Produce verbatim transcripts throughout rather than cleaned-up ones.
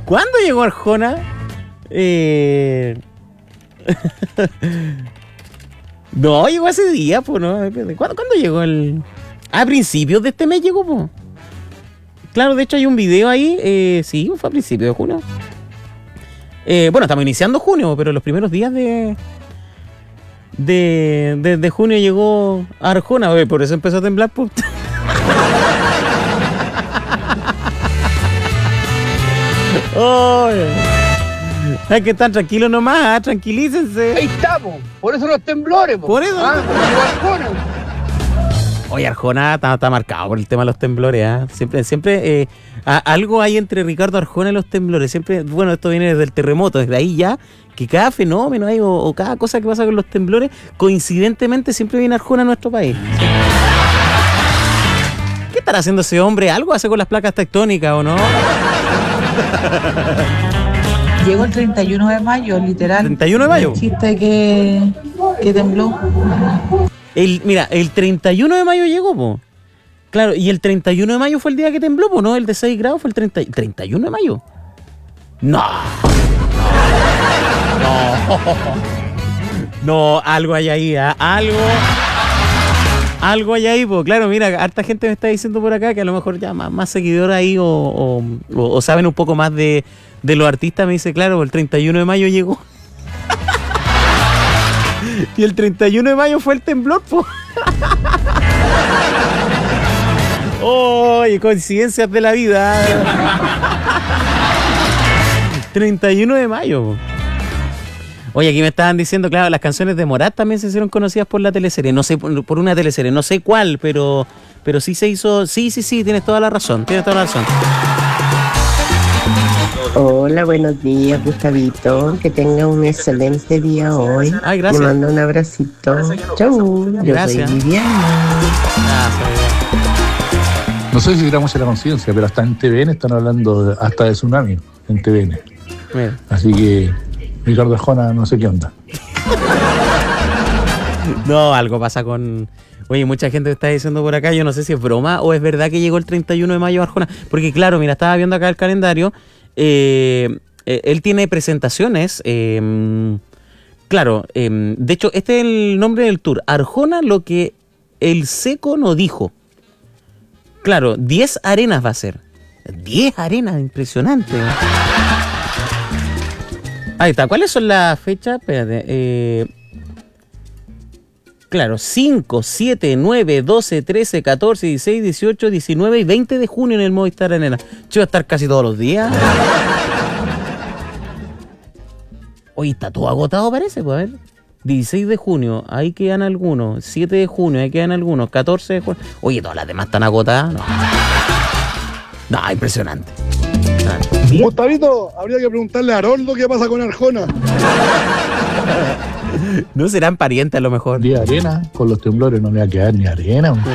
¿Cuándo llegó Arjona? Eh... no, llegó ese día, pues, ¿no? ¿Cuándo, ¿Cuándo llegó el...? A principios de este mes llegó, pues. Claro, de hecho hay un video ahí, eh, sí, fue a principios de junio. Eh, bueno, estamos iniciando junio, pero los primeros días de... De, de, de junio llegó Arjona, oye, por eso empezó a temblar, pues. Oh, hay que estar tranquilos nomás, tranquilícense. Ahí estamos, por eso los temblores, po. Por eso. Ah, Arjona. Oye, Arjona está, está marcado por el tema de los temblores, ¿eh? Siempre, siempre eh, a, algo hay entre Ricardo Arjona y los temblores. Siempre, bueno, esto viene desde el terremoto, desde ahí ya, que cada fenómeno hay o, o cada cosa que pasa con los temblores, coincidentemente siempre viene Arjona a nuestro país. ¿Qué estará haciendo ese hombre? ¿Algo hace con las placas tectónicas o no? Llegó el treinta y uno de mayo, literal. ¿treinta y uno de mayo? El chiste que, que tembló. El, mira, el treinta y uno de mayo llegó, po. Claro, y el treinta y uno de mayo fue el día que tembló, po, ¿no? El de seis grados fue el treinta, treinta y uno de mayo. No. No. No, algo hay ahí, ¿eh? Algo. Algo hay ahí, pues claro, mira, harta gente me está diciendo por acá que a lo mejor ya más, más seguidor ahí o, o, o, o saben un poco más de, de los artistas. Me dice, claro, el treinta y uno de mayo llegó. Y el treinta y uno de mayo fue el temblor, pues. Oye, coincidencias de la vida. treinta y uno de mayo. Oye, aquí me estaban diciendo, claro, las canciones de Morat también se hicieron conocidas por la teleserie. No sé, por, por una teleserie, no sé cuál, pero, pero sí se hizo. Sí, sí, sí, tienes toda la razón, tienes toda la razón. Hola, buenos días, Gustavito. Que tenga un excelente día hoy. Ay, gracias. Me mando un abracito. Chau. Yo Gracias. soy Viviana. Gracias. No sé si era mucha la conciencia, pero hasta en T V N están hablando de- hasta de tsunami en T V N. Mira. Así que Ricardo Arjona no sé qué onda. No, algo pasa con... Oye, mucha gente me está diciendo por acá, yo no sé si es broma o es verdad que llegó el treinta y uno de mayo Arjona. Porque claro, mira, estaba viendo acá el calendario. Eh, eh, él tiene presentaciones. Eh, claro, eh, de hecho, este es el nombre del tour. Arjona, lo que el Seco no dijo. Claro, diez arenas va a ser. diez arenas, impresionante. Ahí está, ¿cuáles son las fechas? Espérate. Eh, claro, cinco, siete, nueve, doce, trece, catorce, dieciséis, dieciocho, diecinueve y veinte de junio en el Movistar Arena. Yo voy a estar casi todos los días. Oye, está todo agotado parece, pues a ver. dieciséis de junio, ahí quedan algunos. siete de junio, ahí quedan algunos. catorce de junio. Oye, todas las demás están agotadas. No, no impresionante. Gustavito, habría que preguntarle a Haroldo qué pasa con Arjona. No serán parientes a lo mejor. Día de arena, con los temblores no le va a quedar ni arena. hombre.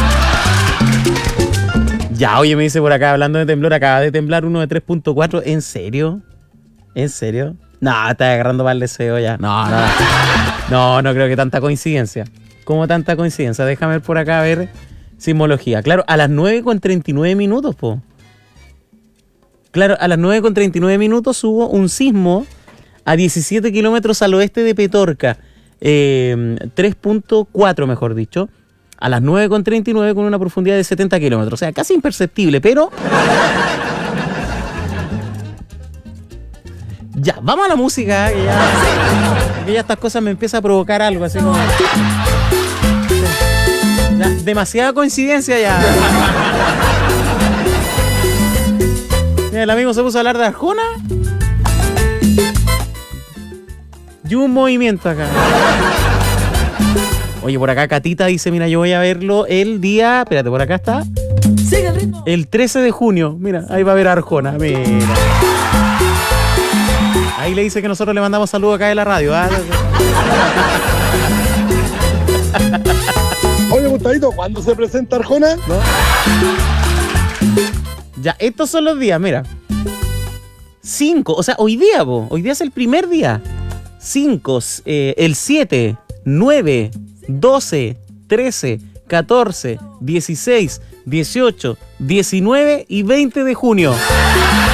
Ya, oye, me dice por acá, hablando de temblor, acaba de temblar uno de tres punto cuatro. ¿En serio? ¿En serio? No, está agarrando mal deseo ya. No, no, no. No, no creo que tanta coincidencia. ¿Cómo tanta coincidencia? Déjame ver por acá, a ver. Sismología. Claro, a las nueve con treinta y nueve minutos, po. Claro, a las nueve con treinta y nueve minutos hubo un sismo a diecisiete kilómetros al oeste de Petorca. Eh, tres punto cuatro, mejor dicho. A las nueve con treinta y nueve con una profundidad de setenta kilómetros. O sea, casi imperceptible, pero... Ya, vamos a la música, que ya, que ya estas cosas me empiezan a provocar algo, así como... Ya, demasiada coincidencia ya. Mira, el amigo se puso a hablar de Arjona. Y un movimiento acá. Oye, por acá Catita dice, mira, yo voy a verlo el día... Espérate, por acá está. Sigue el ritmo. El trece de junio. Mira, ahí va a ver a Arjona. Mira. Ahí le dice que nosotros le mandamos saludos acá de la radio. ¿Ah? Oye, Gustavito, ¿cuándo se presenta Arjona? ¿No? Ya, estos son los días, mira. Cinco, o sea, hoy día, po, hoy día es el primer día. Cinco, eh, el siete, nueve, doce, trece, catorce, dieciséis, dieciocho, diecinueve y veinte de junio.